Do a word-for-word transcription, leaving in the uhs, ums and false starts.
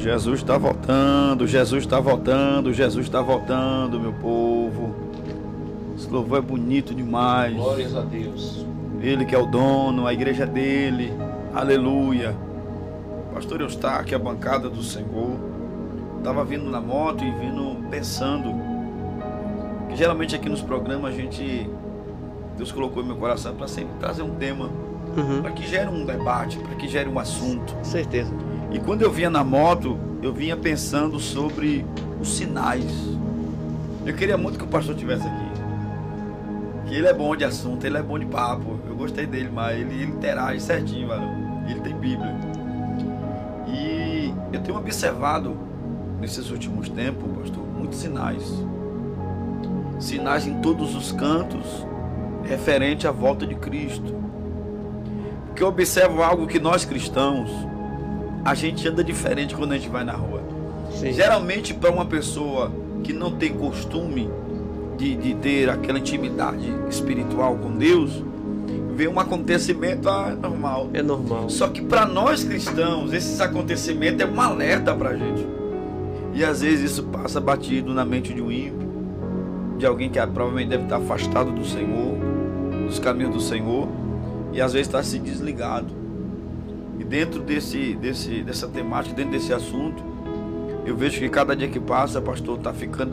Jesus está voltando, Jesus está voltando, Jesus está voltando, meu povo. Esse louvor é bonito demais. Glórias a Deus. Ele que é o dono, a igreja é dele. Aleluia. Pastor Eustáquio, a bancada do Senhor. Estava vindo na moto e vindo pensando que geralmente aqui nos programas a gente, Deus colocou em meu coração para sempre trazer um tema, Uhum. para que gere um debate, para que gere um assunto. Certeza. E quando eu vinha na moto, eu vinha pensando sobre os sinais. Eu queria muito que o pastor estivesse aqui. Que ele é bom de assunto, ele é bom de papo. Eu gostei dele, mas ele, ele interage certinho, velho. Ele tem Bíblia. E eu tenho observado nesses últimos tempos, pastor, muitos sinais. Sinais em todos os cantos, referente à volta de Cristo. Porque eu observo algo que nós cristãos, a gente anda diferente quando a gente vai na rua. Sim. Geralmente, para uma pessoa que não tem costume de, de ter aquela intimidade espiritual com Deus, vê um acontecimento, ah, é normal. É normal. Só que para nós cristãos, esses acontecimentos é um alerta para a gente. E às vezes isso passa batido na mente de um ímpio, de alguém que provavelmente deve estar afastado do Senhor, dos caminhos do Senhor, e às vezes está se desligado. E dentro desse, desse, dessa temática, dentro desse assunto, eu vejo que cada dia que passa, pastor, está ficando